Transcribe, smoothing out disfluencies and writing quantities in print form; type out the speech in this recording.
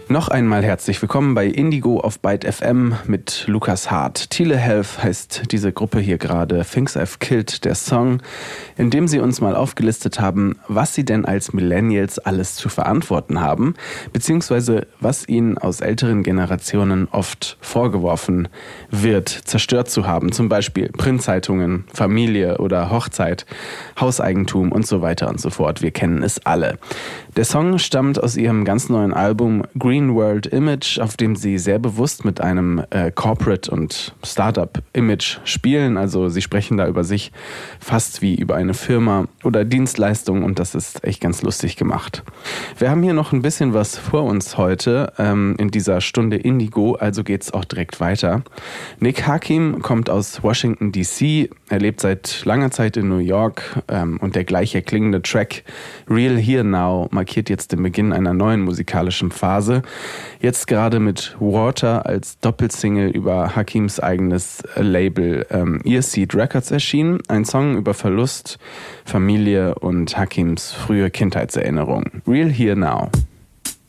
Noch einmal herzlich willkommen bei Indigo auf Byte FM mit Lukas Hart. Telehealth heißt diese Gruppe hier gerade, Things I've Killed, der Song, in dem sie uns mal aufgelistet haben, was sie denn als Millennials alles zu verantworten haben, beziehungsweise was ihnen aus älteren Generationen oft vorgeworfen wird, zerstört zu haben. Zum Beispiel Printzeitungen, Familie oder Hochzeit, Hauseigentum und so weiter und so fort. Wir kennen es alle. Der Song stammt aus ihrem ganz neuen Album Green World Image, auf dem sie sehr bewusst mit einem Corporate- und Startup-Image spielen. Also sie sprechen da über sich fast wie über eine Firma oder Dienstleistung und das ist echt ganz lustig gemacht. Wir haben hier noch ein bisschen was vor uns heute in dieser Stunde Indigo, also geht's auch direkt weiter. Nick Hakim kommt aus Washington D.C., er lebt seit langer Zeit in New York und der gleich erklingende Track Real Here Now markiert jetzt den Beginn einer neuen musikalischen Phase. Jetzt gerade mit Water als Doppelsingle über Hakims eigenes Label Earseed Records erschienen. Ein Song über Verlust, Familie und Hakims frühe Kindheitserinnerungen. Real Here Now.